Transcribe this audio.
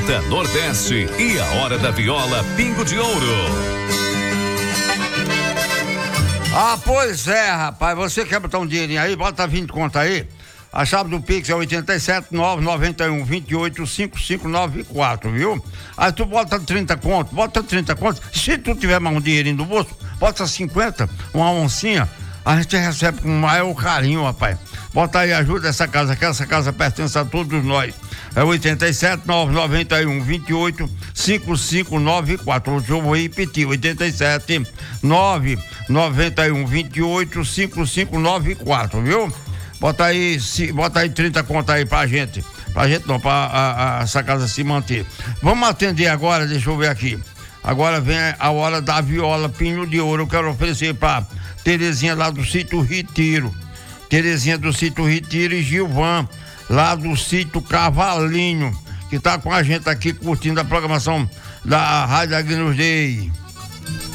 Rota Nordeste e a Hora da Viola Pingo de Ouro. Ah, pois é, rapaz, você quer botar um dinheirinho aí, bota 20 conto aí. A chave do Pix é 87-991-28-5594, viu? Aí tu bota 30 conto, se tu tiver mais um dinheirinho no bolso, bota 50, uma oncinha, a gente recebe com o maior carinho, rapaz. Bota aí, ajuda essa casa, que essa casa pertence a todos nós. É 87-991-28-5594. Eu vou repetir, 87-991-28-5594, viu? Bota aí 30 conto aí pra gente não, pra essa casa se manter. Vamos atender agora, deixa eu ver aqui. Agora vem a hora da viola Pinho de Ouro. Eu quero oferecer pra Terezinha lá do Sítio Retiro. Terezinha do Sítio Retiro e Gilvan, lá do Sítio Cavalinho, que tá com a gente aqui curtindo a programação da Rádio Agnus Dei.